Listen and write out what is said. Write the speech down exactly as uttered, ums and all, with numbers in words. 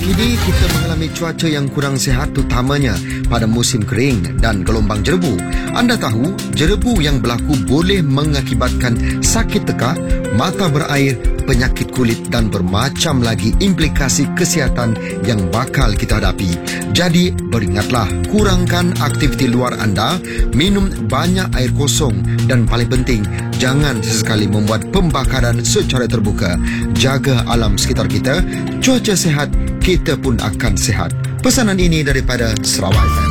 kini kita mengalami cuaca yang kurang sihat, terutamanya pada musim kering dan gelombang jerebu. Anda tahu, jerebu yang berlaku boleh mengakibatkan sakit tekak, mata berair, penyakit kulit dan bermacam lagi implikasi kesihatan yang bakal kita hadapi. Jadi, beringatlah, kurangkan aktiviti luar anda, minum banyak air kosong dan paling penting, jangan sesekali membuat pembakaran secara terbuka. Jaga alam sekitar kita, cuaca sihat, kita pun akan sihat. Pesanan ini daripada Sarawak.